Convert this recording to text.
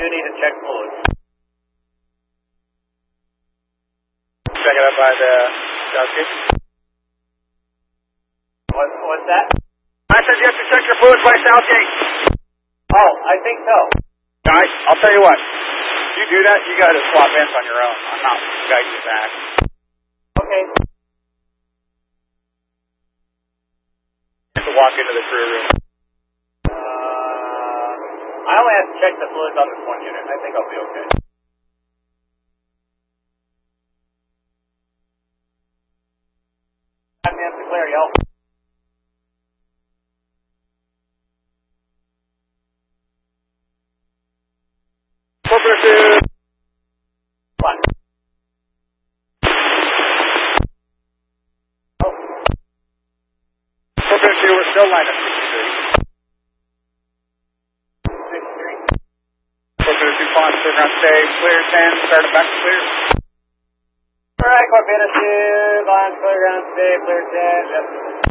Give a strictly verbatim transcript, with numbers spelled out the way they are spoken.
do need to check fluids. Check it up by the southgate. What, what's that? I said you have to check your fluids by southgate. Oh, I think so. Guys, I'll tell you what. If you do that, you got to swap ends on your own. I'm not guiding you back. Okay. You have to walk into the crew room. Uh, I only have to check the fluids on this one unit. I think I'll be okay. Have me up to clear, yo. Over to... What? Oh. Over to, we're still line up sixty-three. sixty-three. Over to DuPont, clear ground stay, clear ten, start it back to clear. Alright, Corpina two, on clear ground stay, clear ten, yep.